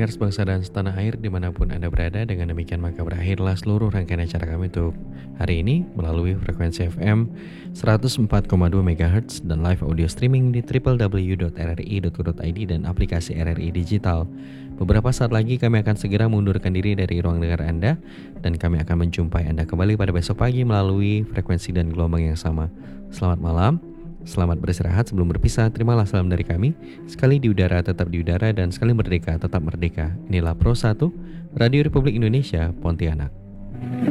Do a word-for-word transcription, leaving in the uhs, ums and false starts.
pendengar sebangsa dan setanah air dimanapun Anda berada, dengan demikian maka berakhirlah seluruh rangkaian acara kami untuk hari ini melalui frekuensi F M seratus empat koma dua megahertz dan live audio streaming di w w w dot r r i dot co dot i d dan aplikasi R R I Digital. Beberapa saat lagi kami akan segera mengundurkan diri dari ruang dengar Anda dan kami akan menjumpai Anda kembali pada besok pagi melalui frekuensi dan gelombang yang sama. Selamat malam. Selamat beristirahat sebelum berpisah. Terimalah salam dari kami. Sekali di udara tetap di udara, dan sekali merdeka tetap merdeka. Inilah Pro satu Radio Republik Indonesia Pontianak.